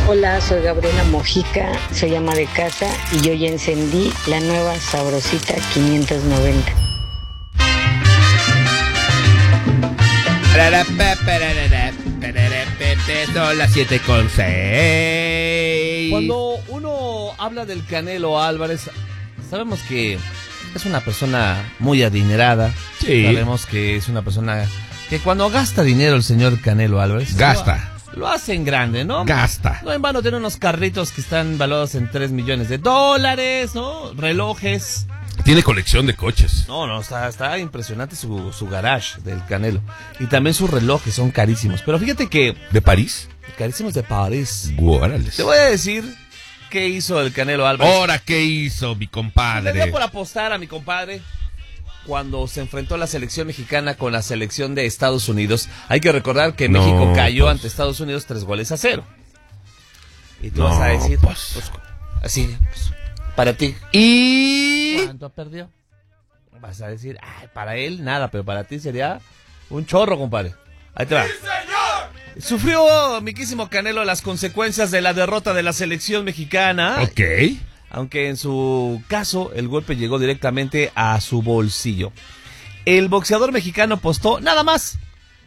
Hola, soy Gabriela Mojica, soy ama de casa y yo ya encendí la nueva Sabrosita 590. Son las 7:06. Cuando uno habla del Canelo Álvarez, sabemos que es una persona muy adinerada. Sí. Sabemos que es una persona que cuando gasta dinero el señor Canelo Álvarez... Gasta. Lo hace en grande, ¿no? Gasta. No en vano tiene unos carritos que están valuados en $3 millones, ¿no? Relojes. Tiene colección de coches. No, está impresionante su garage del Canelo. Y también sus relojes son carísimos. Pero fíjate que... ¿De París? Carísimos de París. Órale. Te voy a decir qué hizo el Canelo Álvarez. Ahora, ¿qué hizo mi Le compadre? dio por apostar a mi compadre cuando se enfrentó la selección mexicana con la selección de Estados Unidos. Hay que recordar que México cayó ante Estados Unidos 3-0. Y tú vas a decir, así, para ti. Y... ¿Cuánto perdió? Vas a decir, ay, para él nada, pero para ti sería un chorro, compadre. Ahí te va. ¡Sí, señor! Sufrió miquísimo Canelo las consecuencias de la derrota de la selección mexicana. Ok. Aunque en su caso el golpe llegó directamente a su bolsillo. El boxeador mexicano apostó nada más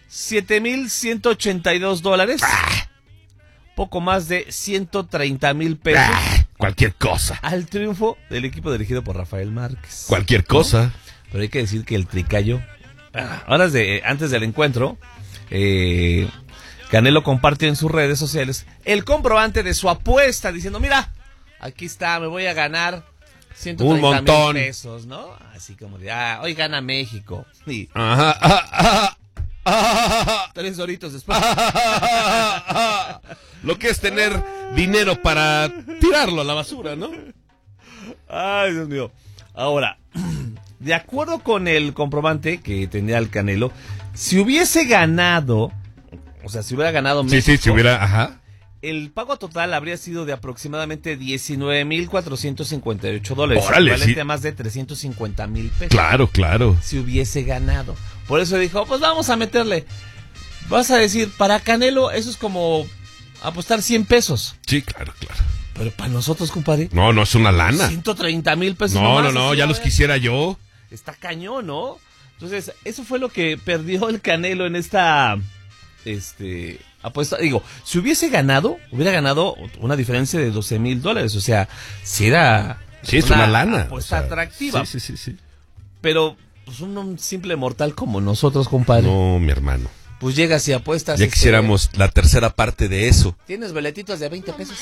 $7,182. Poco más de 130,000 pesos. Cualquier cosa. Al triunfo del equipo dirigido por Rafael Márquez. Cualquier cosa. ¿No? Pero hay que decir que el tricayo, antes del encuentro, Canelo compartió en sus redes sociales el comprobante de su apuesta, diciendo, mira, aquí está, me voy a ganar 130,000 pesos, ¿no? Así como de, hoy gana México. Y 3 doritos después. Lo que es tener dinero para tirarlo a la basura, ¿no? Ay, Dios mío. Ahora, de acuerdo con el comprobante que tenía el Canelo, si hubiese ganado, o sea, si hubiera ganado México, si hubiera, el pago total habría sido de aproximadamente $19,458. Órale, equivalente sí. a más de 350,000 pesos. Claro. Si hubiese ganado. Por eso dijo, pues vamos a meterle. Vas a decir, para Canelo eso es como apostar 100 pesos. Sí, claro. Pero para nosotros, compadre. No, es una lana. 130,000 pesos. No, ya los quisiera yo. Está cañón, ¿no? Entonces, eso fue lo que perdió el Canelo en esta apuesta. Digo, si hubiese ganado, hubiera ganado una diferencia de $12,000. O sea, si era... Sí, es una lana. Apuesta atractiva. Sí. Pero, pues, un simple mortal como nosotros, compadre. No, mi hermano. Pues llegas y apuestas. Ya quisiéramos la tercera parte de eso. ¿Tienes boletitos de 20 pesos?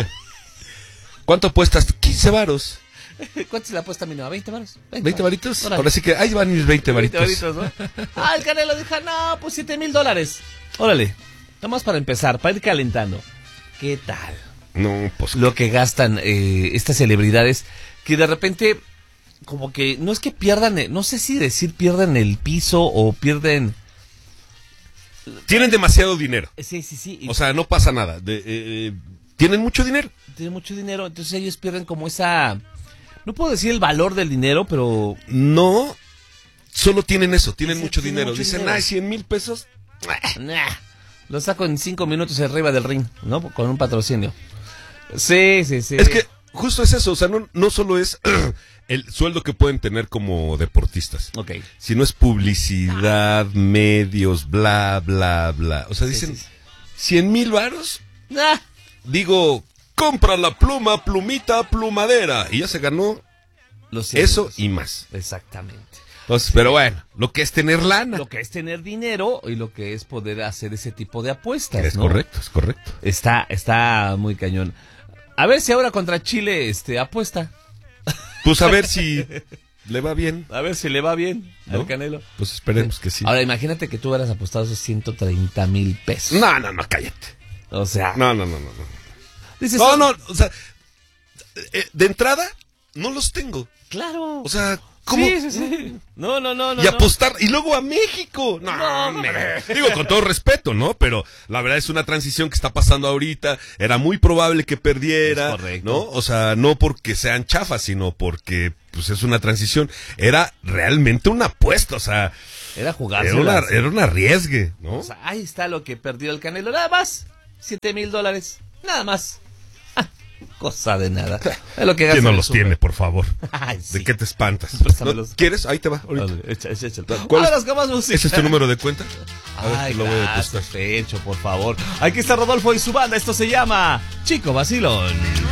¿Cuánto apuestas? 15 varos. ¿Cuánto se la apuesta mi no? ¿20 varos? ¿20 varitos? Órale. Ahora sí que ahí van mis 20 varitos. 20 varitos, ¿no? El Canelo dijo, no, pues $7,000. Órale, nomás para empezar, para ir calentando. ¿Qué tal? No, pues... Lo que gastan estas celebridades, que de repente, como que, no es que pierdan, no sé si decir pierdan el piso o pierden... Tienen demasiado dinero. Sí. O sea, no pasa nada. Tienen mucho dinero. Tienen mucho dinero, entonces ellos pierden como esa... No puedo decir el valor del dinero, pero... No, solo tienen eso, tienen Sí, mucho tienen dinero. mucho Dicen, dinero. 100,000 pesos. Nah, lo saco en 5 minutos arriba del ring, ¿no? Con un patrocinio. Sí. Es que justo es eso, o sea, no solo es el sueldo que pueden tener como deportistas. Ok. Sino es publicidad, medios, bla. O sea, dicen, Sí. 100,000 varos. Nah. Digo, compra la plumita, plumadera. Y ya se ganó eso y más. Exactamente. Entonces, pero bueno, lo que es tener lana. Lo que es tener dinero y lo que es poder hacer ese tipo de apuestas, Es ¿no? correcto. Está muy cañón. A ver si ahora contra Chile apuesta. Pues a ver si le va bien. A ver si le va bien al Canelo. Pues esperemos que sí. Ahora imagínate que tú hubieras apostado esos 130,000 pesos. No, cállate. O sea, No. dices, No, o sea, de entrada no los tengo. claro. O sea, ¿cómo? Sí. No. Y apostar, y luego a México. No, No, hombre. Digo, con todo respeto, ¿no? Pero la verdad es una transición que está pasando ahorita. Era muy probable que perdiera, Es correcto. ¿no? O sea, no porque sean chafas, sino porque pues es una transición. Era realmente una apuesta, o sea, Era jugarse. era un arriesgue, ¿no? O sea, ahí está lo que perdió el Canelo. Nada más, $7,000. Nada más. Cosa de nada. Es lo que ¿Quién no gasta los el súper. tiene, por favor? Ay, sí. ¿De qué te espantas? Préstamelos. ¿No? ¿Quieres? Ahí te va. Ahorita. Dale, échalo. ¿Cuál es? Vámonos con más música. ¿Ese es tu número de cuenta? A ver, Ay, lo voy a gracias, buscar. Pecho, por favor. Aquí está Rodolfo y su banda. Esto se llama Chico Vacilón.